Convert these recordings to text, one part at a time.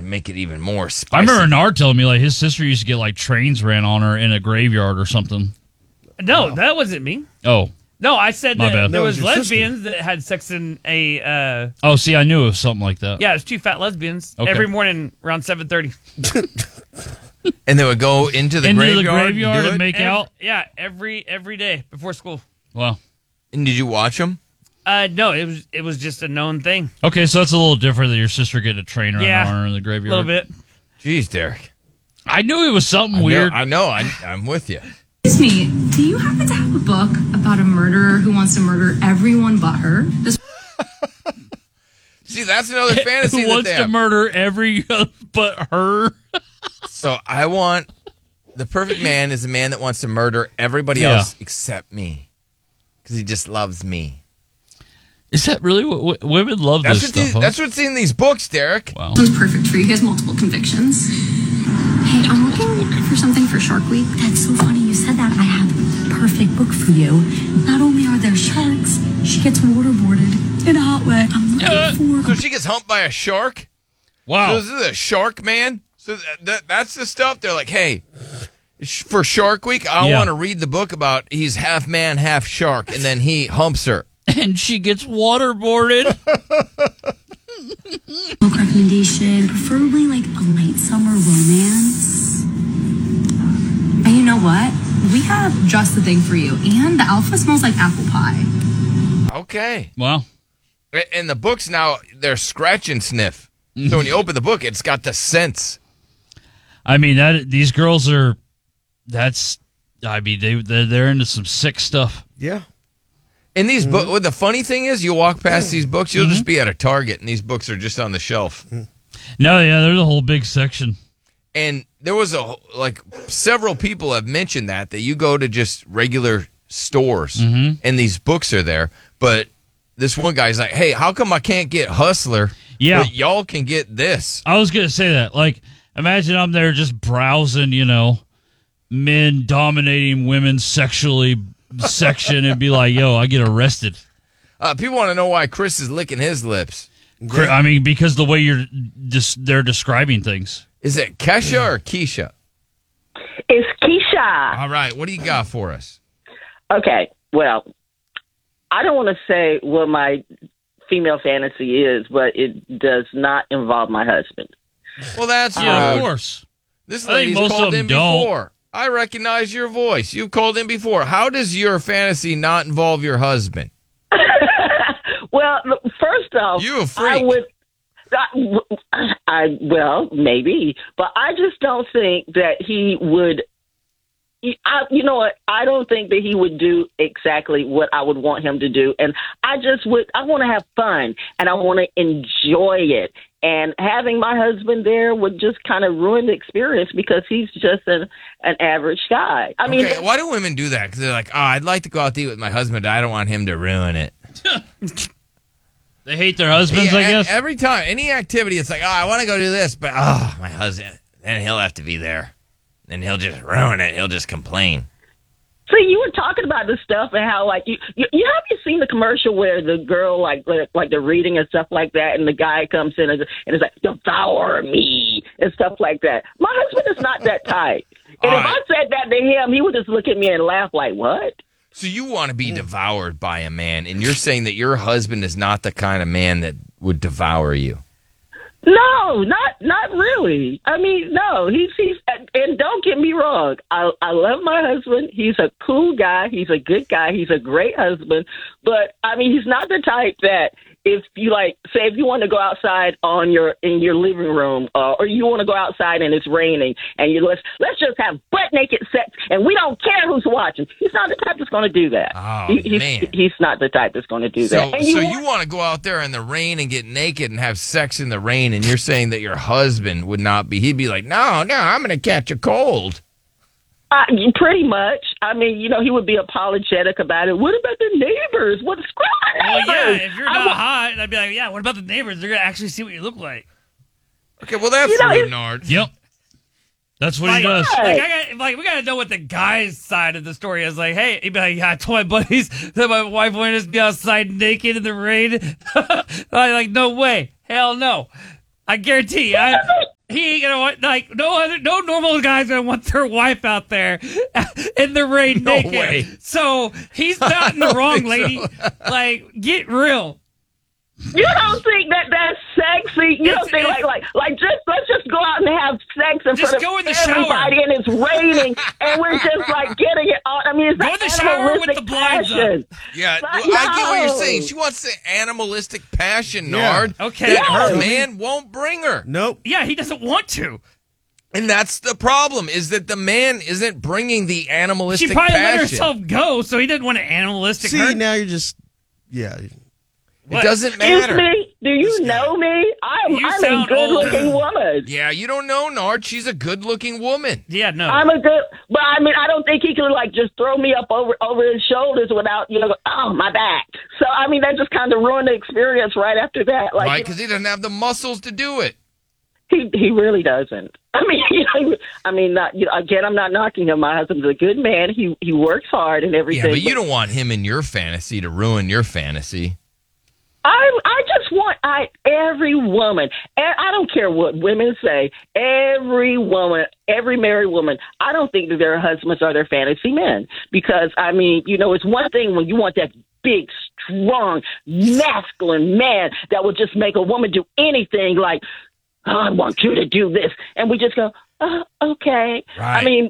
make it even more spicy. I remember Nard telling me like his sister used to get like trains ran on her in a graveyard or something. No, that wasn't me. Oh. No, I said My that bad. there That was was your lesbians that had sex in a... Oh, see, I knew it was something like that. Yeah, it was two fat lesbians Okay. every morning around 7:30. And they would go into the graveyard, and make out? Yeah, every day before school. Wow. And did you watch them? No, it was just a known thing. Okay, so that's a little different than your sister getting a train run on her in the graveyard. A little bit. Jeez, Derek. I knew it was something weird. I know. I'm with you. Excuse me, do you happen to have a book about a murderer who wants to murder everyone but her? See, that's another fantasy Who that wants they to have. murder every but her? So I want the perfect man is a man that wants to murder everybody else except me, because he just loves me. Is that really what women love? That's this what stuff. that's what's in these books, Derek. Wow. This one's perfect for you. He has multiple convictions. Hey, I'm looking for something for Shark Week. That's so funny you said that. I have the perfect book for you. Not only are there sharks, she gets waterboarded in a hot way. I'm looking for... So she gets humped by a shark? Wow. So this is a shark man? So that's the stuff. They're like, hey, for Shark Week, I want to read the book about he's half man, half shark, and then he humps her. And she gets waterboarded. Book recommendation, preferably like a late summer romance. And you know what? We have just the thing for you. And the alpha smells like apple pie. Okay. Wow. And the books now, they're scratch and sniff. So when you open the book, it's got the scents. I mean, these girls are. They're into some sick stuff. Yeah. And these books, what the funny thing is, you walk past these books, you'll just be at a Target, and these books are just on the shelf. No, yeah, there's a whole big section. And there was several people have mentioned that you go to just regular stores, and these books are there. But this one guy's like, hey, how come I can't get Hustler? Yeah. But y'all can get this. I was going to say that. Like, imagine I'm there just browsing, men dominating women sexually section and be like, yo, I get arrested. People want to know why Chris is licking his lips. I mean, because the way they're describing things. Is it Kesha or Keisha? It's Keisha. All right. What do you got for us? Okay. Well, I don't want to say what my female fantasy is, but it does not involve my husband. Well, that's of course. This I think lady's most called of them in don't. before. I recognize your voice. You've called in before. How does your fantasy not involve your husband? Well, first off, You a freak. I would. Well, maybe, but I just don't think that he would. You know what? I don't think that he would do exactly what I would want him to do, and I want to have fun and I want to enjoy it. And having my husband there would just kind of ruin the experience because he's just an average guy. I mean, why do women do that? Because they're like, I'd like to go out to eat with my husband, but I don't want him to ruin it. They hate their husbands, I guess. Every time, any activity, it's like, I want to go do this, but my husband, then he'll have to be there. Then he'll just ruin it. He'll just complain. see, you were talking about this stuff and how, like, you haven't seen the commercial where the girl, like they're reading and stuff like that, and the guy comes in and it's like, devour me, and stuff like that. My husband is not that type. And if I said that to him, he would just look at me and laugh like, what? So you want to be devoured by a man, and you're saying that your husband is not the kind of man that would devour you. No, not really. I mean, no, he's and don't get me wrong. I love my husband. He's a cool guy. He's a good guy. He's a great husband. But I mean, he's not the type that if you say if you want to go outside in your living room, or you want to go outside and it's raining and let's just have butt naked sex and we don't care who's watching. He's not the type that's going to do that. Oh, man. He's not the type that's going to do that. So you want to go out there in the rain and get naked and have sex in the rain, and you're saying that your husband would not be? He'd be like, no, I'm going to catch a cold. Pretty much. I mean, he would be apologetic about it. What about the neighbors? What's going on? Well, yeah, if you're not hot, I'd be like, yeah, what about the neighbors? They're going to actually see what you look like. Okay, well, that's rude, Nard. Yep. That's what he does. We got to know what the guy's side of the story is. Like, hey, he'd be like, yeah, I told my buddies that my wife wanted us to be outside naked in the rain. I'm like, no way. Hell no. I guarantee you. he ain't gonna want, like, no normal guy's gonna want their wife out there in the rain No naked. way. So he's not in the wrong, think lady. Like, get real. You don't think that that's sexy? You don't think like just let's just go out and have sex in Just front go of in the shower. everybody and it's raining and we're just like getting it on. I mean, it's Go in the shower with the blinds up. passion. Yeah, But I get what you're no. saying. She wants the animalistic passion, Yeah. Nard. Okay. That her Yeah. man won't bring her. Nope. Yeah, he doesn't want to. And that's the problem, is that the man isn't bringing the animalistic She probably passion. let herself go, so he didn't want an animalistic See, her. now you're just, yeah. It doesn't Excuse matter. me? Do you know me? I'm You a sound good-looking old. woman. Yeah, you don't know, Nard. She's a good-looking woman. Yeah, no. I'm a good, but I mean, I don't think he could like just throw me up over his shoulders without, oh, my back. So I mean, that just kind of ruined the experience right after that. Like, Right, because he doesn't have the muscles to do it. he really doesn't. I mean, not, again, I'm not knocking him. My husband's a good man. He works hard and everything. Yeah, but you don't want him in your fantasy to ruin your fantasy. I just want every woman, and I don't care what women say, every woman, every married woman, I don't think that their husbands are their fantasy men. Because, I mean, it's one thing when you want that big, strong, masculine man that will just make a woman do anything like, oh, I want you to do this. And we just go, oh, okay. Right. I mean,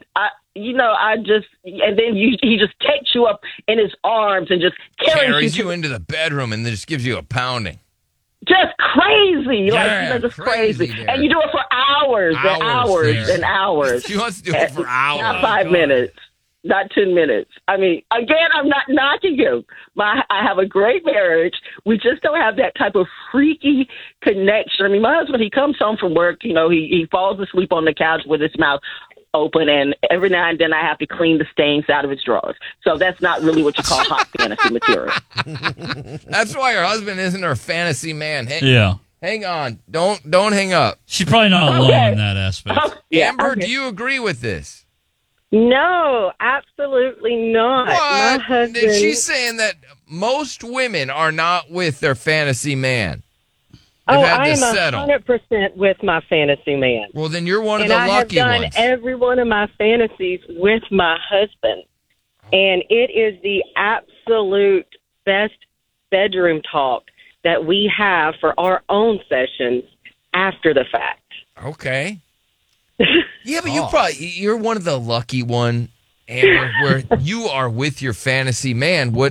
and then he just takes you up in his arms and just Carries you you into the bedroom and then just gives you a pounding. just crazy, Yeah, just crazy crazy. there. And you do it for hours and Hours hours there. and hours. She wants to do it for Not hours. 5 minutes, not 10 minutes. I mean, again, I'm not knocking you. I have a great marriage. We just don't have that type of freaky connection. I mean, my husband, he comes home from work, he falls asleep on the couch with his mouth open, and every now and then I have to clean the stains out of his drawers. So that's not really what you call hot fantasy material. That's why her husband isn't her fantasy man. Yeah. Hang on. Don't hang up. She's probably not alone Okay. in that aspect. Yeah, Amber, okay. do you agree with this? No, absolutely not. My What? husband. She's saying that most women are not with their fantasy man. They've had I to am settle. 100% with my fantasy man. Well, then you're one of And the I have lucky done ones. every one of my fantasies with my husband. And it is the absolute best bedroom talk that we have for our own sessions after the fact. Okay. Yeah, but you're one of the lucky one, Amber, where you are with your fantasy man. What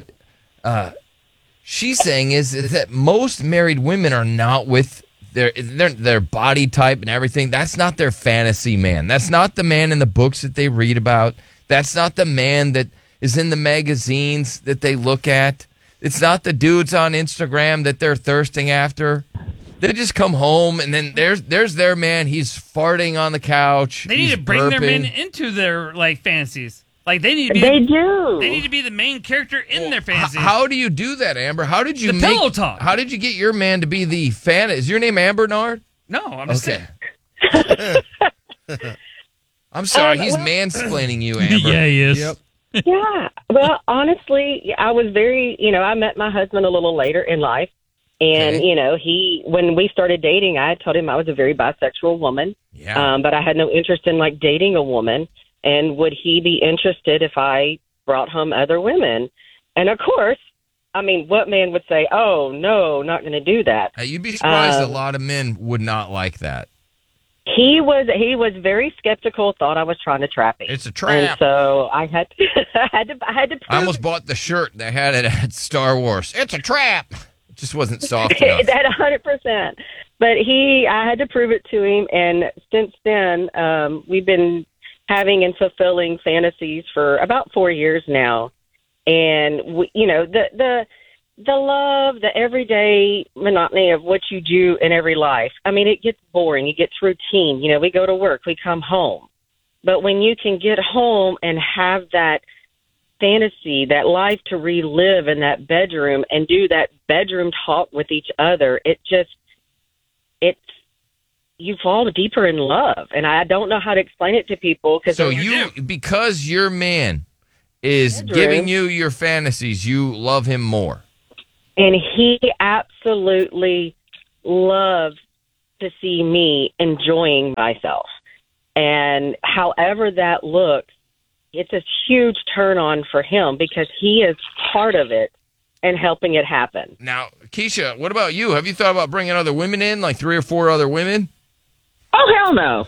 she's saying is that most married women are not with their body type and everything. That's not their fantasy man. That's not the man in the books that they read about. That's not the man that is in the magazines that they look at. It's not the dudes on Instagram that they're thirsting after. They just come home and then there's their man. He's farting on the couch. They need He's to bring their burping. men into their fantasies. Like they need to be. They do. They need to be the main character in their fantasies. How do you do that, Amber? How did you The pillow talk. How did you get your man to be the fan? Is your name Amber Nard? No, I'm just saying. I'm sorry, he's mansplaining you, Amber. Yeah, he is. Yep. Yeah. Well, honestly, I was very, I met my husband a little later in life. And, Okay. when we started dating, I told him I was a very bisexual woman. Yeah. But I had no interest in like dating a woman. And would he be interested if I brought home other women? And of course, I mean, what man would say, oh, no, not going to do that? You'd be surprised a lot of men would not like that. He was very skeptical, thought I was trying to trap him. It's a And trap. so I had to, I had to prove I almost bought the shirt they had it at Star Wars. It's a trap. It just wasn't soft enough. that 100%. But I had to prove it to him, and since then, we've been having and fulfilling fantasies for about 4 years now. And the love, the everyday monotony of what you do in every life. I mean, it gets boring. It gets routine. We go to work, we come home. But when you can get home and have that fantasy, that life to relive in that bedroom and do that bedroom talk with each other, you fall deeper in love. And I don't know how to explain it to people. So because your man is Bedroom. giving you your fantasies, you love him more. And he absolutely loves to see me enjoying myself. And however that looks, it's a huge turn on for him because he is part of it and helping it happen. Now, Keisha, what about you? Have you thought about bringing other women in, like 3 or 4 other women? Oh, hell no.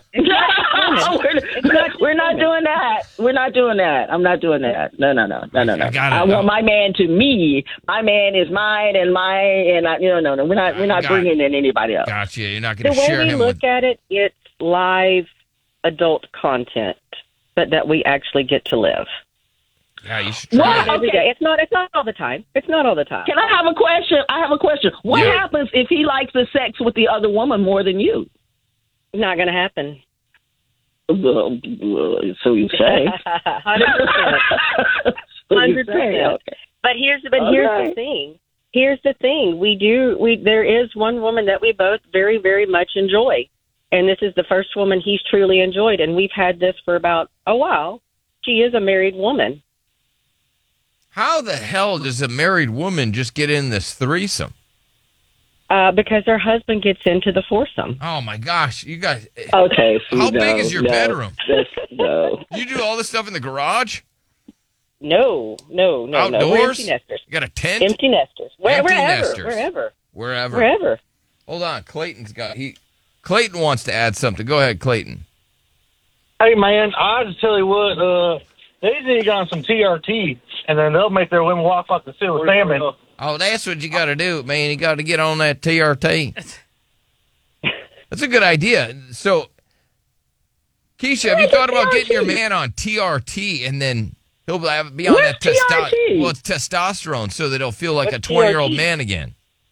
We're not doing that. We're not doing that. I'm not doing that. No. I want my man to me. My man is mine and mine, and no. We're not bringing in anybody else. Gotcha. You're not going The to share way we him look with... at it, it's live adult content, but that we actually get to live. Yeah, you should try What? it. Every day. It's not all the time. It's not all the time. Can I have a question? What happens if he likes the sex with the other woman more than you? Not going to happen. Well, so you say. 100%. 100%. Okay. But here's the thing. Here's the thing. There is one woman that we both very, very much enjoy. And this is the first woman he's truly enjoyed. And we've had this for about a while. She is a married woman. How the hell does a married woman just get in this threesome? Because her husband gets into the foursome. Oh, my gosh. You guys... Okay. How big is your bedroom? No. You do all this stuff in the garage? No. Outdoors? We're empty nesters. You got a tent? Empty nesters. Empty nesters. Wherever. Hold on. Clayton wants to add something. Go ahead, Clayton. Hey, man, I just tell you what, they need to get on some TRT, and then they'll make their women walk off the sea with salmon. Oh, that's what you got to do, man. You got to get on that TRT. That's a good idea. So, Keisha, have you thought about getting your man on TRT and then he'll be on that TRT? Well, it's testosterone so that he'll feel like a 20-year-old man again.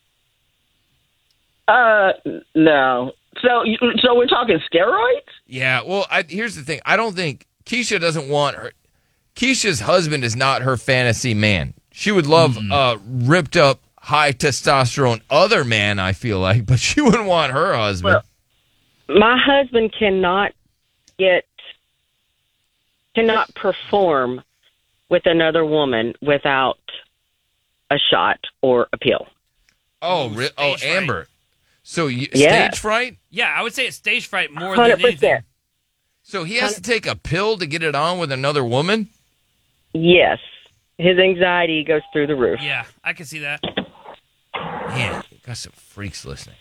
No. So we're talking steroids? Yeah, well, here's the thing. I don't think Keisha doesn't want her. Keisha's husband is not her fantasy man. She would love ripped up, high testosterone other man, I feel like, but she wouldn't want her husband. Well, my husband cannot perform with another woman without a shot or a pill. Oh, Amber. So Yeah. stage fright? Yeah, I would say it's stage fright more than 100%. anything. So he has to take a pill to get it on with another woman? Yes. His anxiety goes through the roof. Yeah, I can see that. Man, you got some freaks listening.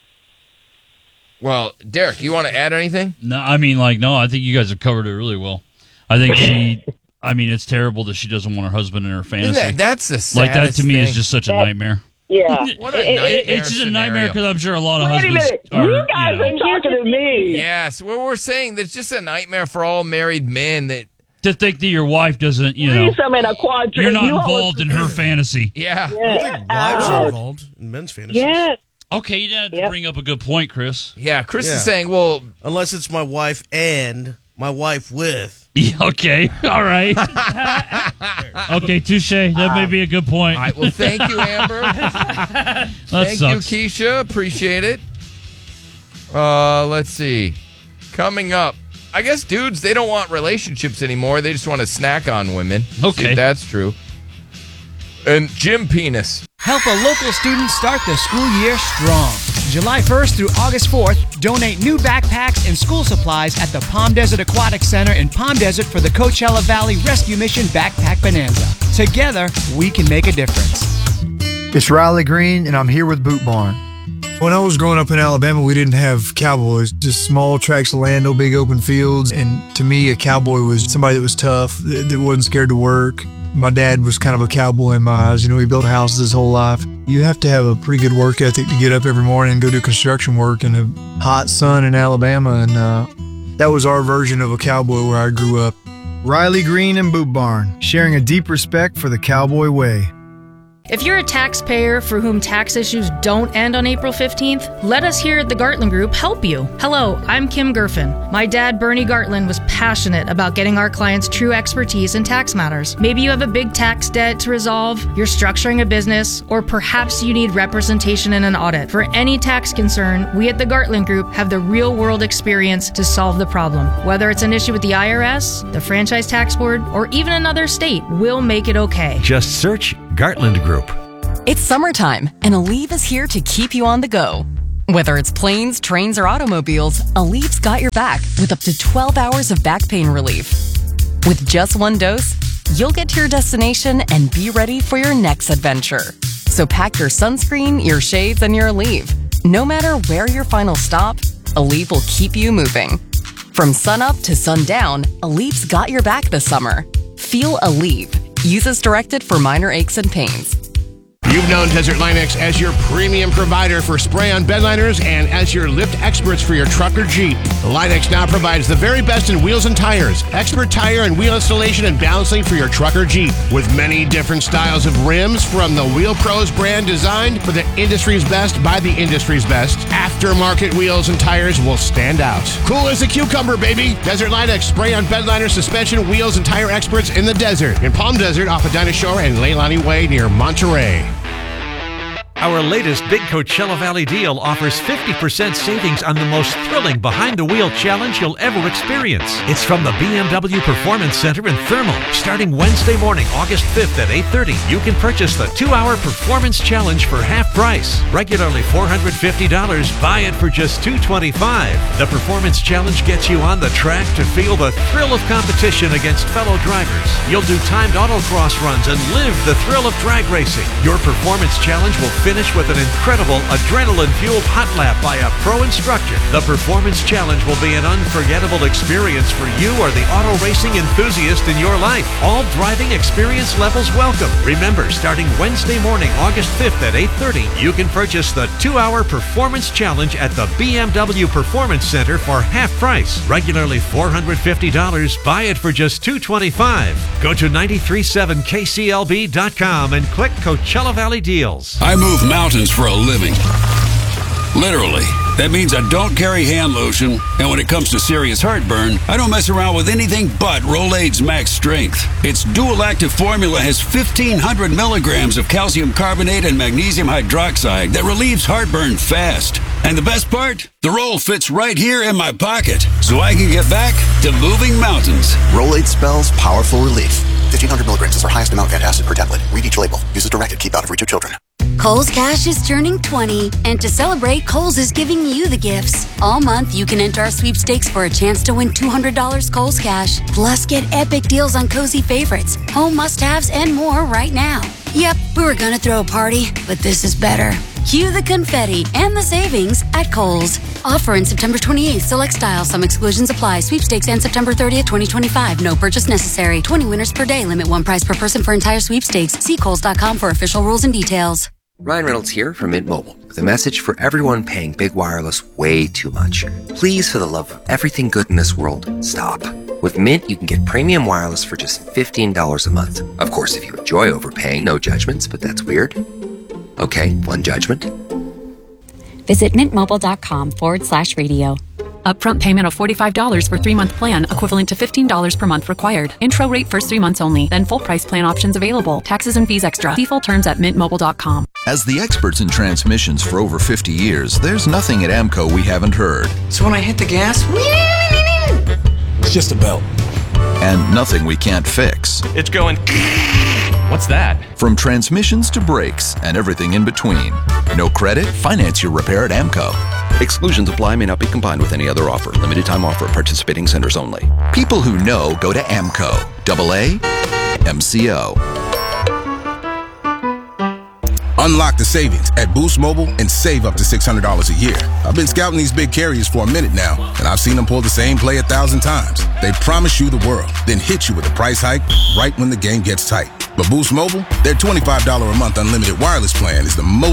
Well, Derek, you want to add anything? No, I think you guys have covered it really well. I think it's terrible that she doesn't want her husband in her fantasy. That's the saddest like that to me thing. is just such a nightmare. Yeah. What a nightmare It's just a nightmare because I'm sure a lot of Wait a husbands minute. are. You guys are talking to me. Yes, well, we're saying that it's just a nightmare for all married men that... To think that your wife doesn't, Threesome in a quadrant. you're not involved in her fantasy. Yeah. Wives are involved in men's fantasies. Yes. Okay, you had to bring up a good point, Chris. Yeah, Chris Yeah. is saying, well... Unless it's my wife and my wife with. Yeah, okay, all right. Okay, touche. That may be a good point. All right, well, thank you, Amber. That Thank sucks. you, Keisha. Appreciate it. Let's see. Coming up, I guess dudes, they don't want relationships anymore. They just want to snack on women. Okay. See if that's true. And Jim Penis. Help a local student start the school year strong. July 1st through August 4th, donate new backpacks and school supplies at the Palm Desert Aquatic Center in Palm Desert for the Coachella Valley Rescue Mission Backpack Bonanza. Together, we can make a difference. It's Riley Green, and I'm here with Boot Barn. When I was growing up in Alabama, we didn't have cowboys, just small tracts of land, no big open fields. And to me, a cowboy was somebody that was tough, that wasn't scared to work. My dad was kind of a cowboy in my eyes. He built houses his whole life. You have to have a pretty good work ethic to get up every morning and go do construction work in a hot sun in Alabama. And that was our version of a cowboy where I grew up. Riley Green and Boot Barn, sharing a deep respect for the cowboy way. If you're a taxpayer for whom tax issues don't end on April 15th, let us here at the Gartland Group help you. Hello, I'm Kim Gerfen. My dad, Bernie Gartland, was passionate about getting our clients true expertise in tax matters. Maybe you have a big tax debt to resolve, you're structuring a business, or perhaps you need representation in an audit. For any tax concern, we at the Gartland Group have the real-world experience to solve the problem. Whether it's an issue with the IRS, the Franchise Tax Board, or even another state, we'll make it okay. Just search Gartland Group. It's summertime, and Aleve is here to keep you on the go. Whether it's planes, trains, or automobiles, Aleve's got your back with up to 12 hours of back pain relief. With just one dose, you'll get to your destination and be ready for your next adventure. So pack your sunscreen, your shades, and your Aleve. No matter where your final stop, Aleve will keep you moving. From sunup to sundown, Aleve's got your back this summer. Feel Aleve. Use as directed for minor aches and pains. You've known Desert Linux as your premium provider for spray-on bedliners and as your lift experts for your truck or Jeep. Linux now provides the very best in wheels and tires, expert tire and wheel installation and balancing for your truck or Jeep. With many different styles of rims from the Wheel Pros brand designed for the industry's best by the industry's best, aftermarket wheels and tires will stand out. Cool as a cucumber, baby! Desert Linux spray-on bedliner, suspension, wheels, and tire experts in the desert. In Palm Desert off of Dinah Shore and Leilani Way near Monterey. Our latest Big Coachella Valley deal offers 50% savings on the most thrilling behind-the-wheel challenge you'll ever experience. It's from the BMW Performance Center in Thermal. Starting Wednesday morning, August 5th at 8:30, you can purchase the 2-hour Performance Challenge for half price. Regularly $450, buy it for just $225. The Performance Challenge gets you on the track to feel the thrill of competition against fellow drivers. You'll do timed autocross runs and live the thrill of drag racing. Your Performance Challenge will finish with an incredible adrenaline-fueled hot lap by a pro instructor. The Performance Challenge will be an unforgettable experience for you or the auto racing enthusiast in your life. All driving experience levels welcome. Remember, starting Wednesday morning, August 5th at 8:30, you can purchase the 2-hour Performance Challenge at the BMW Performance Center for half price. Regularly $450, buy it for just $225. Go to 937kclb.com and click Coachella Valley Deals. I move mountains for a living. Literally. That means I don't carry hand lotion, and when it comes to serious heartburn, I don't mess around with anything but Rolaids Max Strength. Its dual-active formula has 1,500 milligrams of calcium carbonate and magnesium hydroxide that relieves heartburn fast. And the best part? The roll fits right here in my pocket, so I can get back to moving mountains. Rolaids spells powerful relief. 1,500 milligrams is our highest amount of acid per tablet. Read each label. Use as directed. Keep out of reach of children. Kohl's Cash is turning 20, and to celebrate, Kohl's is giving you the gifts. All month, you can enter our sweepstakes for a chance to win $200 Kohl's Cash. Plus, get epic deals on cozy favorites, home must-haves, and more right now. Yep, we were gonna throw a party, but this is better. Cue the confetti and the savings at Kohl's. Offer in September 28th. Select styles. Some exclusions apply. Sweepstakes ends September 30th, 2025. No purchase necessary. 20 winners per day. Limit 1 prize per person for entire sweepstakes. See Kohls.com for official rules and details. Ryan Reynolds here from Mint Mobile with a message for everyone paying big wireless way too much. Please, for the love of everything good in this world, stop. With Mint, you can get premium wireless for just $15 a month. Of course, if you enjoy overpaying, no judgments, but that's weird. Okay, one judgment. Visit mintmobile.com/radio. Upfront payment of $45 for 3-month plan, equivalent to $15 per month required. Intro rate first 3 months only, then full price plan options available. Taxes and fees extra. See full terms at mintmobile.com. As the experts in transmissions for over 50 years, there's nothing at AMCO we haven't heard. So when I hit the gas, it's just a belt. And nothing we can't fix. It's going... What's that? From transmissions to brakes and everything in between. No credit? Finance your repair at AMCO. Exclusions apply, may not be combined with any other offer. Limited time offer. Participating centers only. People who know go to AMCO. AA MCO. Unlock the savings at Boost Mobile and save up to $600 a year. I've been scouting these big carriers for a minute now, and I've seen them pull the same play 1,000 times. They promise you the world, then hit you with a price hike right when the game gets tight. But Boost Mobile, their $25 a month unlimited wireless plan is the most